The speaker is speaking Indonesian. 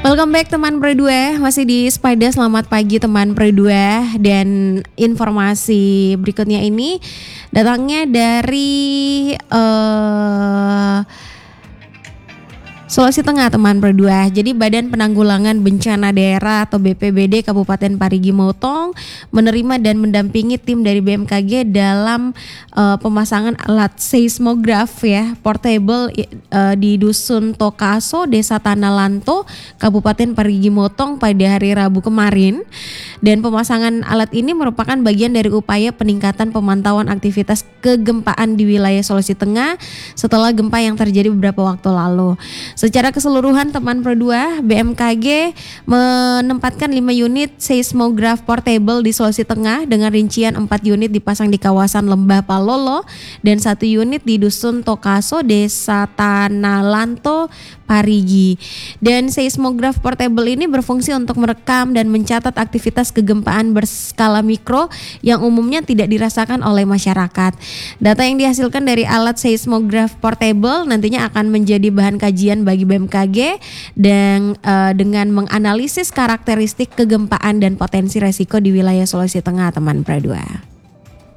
Welcome back teman Pro 2, masih di Spida. Selamat pagi teman Pro 2. Dan informasi berikutnya ini datangnya dari Sulawesi Tengah teman Pro 2. Jadi Badan Penanggulangan Bencana Daerah atau BPBD Kabupaten Parigi Motong menerima dan mendampingi tim dari BMKG dalam pemasangan alat seismograf ya portable di Dusun Tokaso, Desa Tanah Lanto, Kabupaten Parigi Motong pada hari Rabu kemarin. Dan pemasangan alat ini merupakan bagian dari upaya peningkatan pemantauan aktivitas kegempaan di wilayah Sulawesi Tengah setelah gempa yang terjadi beberapa waktu lalu. Secara keseluruhan teman Pro 2, BMKG menempatkan 5 unit seismograf portable di Sulawesi Tengah dengan rincian 4 unit dipasang di kawasan Lembah Palolo dan 1 unit di Dusun Tokaso, Desa Tanah Lanto, Parigi. Dan seismograf portable ini berfungsi untuk merekam dan mencatat aktivitas kegempaan berskala mikro yang umumnya tidak dirasakan oleh masyarakat. Data yang dihasilkan dari alat seismograf portable nantinya akan menjadi bahan kajian bagi BMKG dan dengan menganalisis karakteristik kegempaan dan potensi resiko di wilayah Sulawesi Tengah teman Pro 2.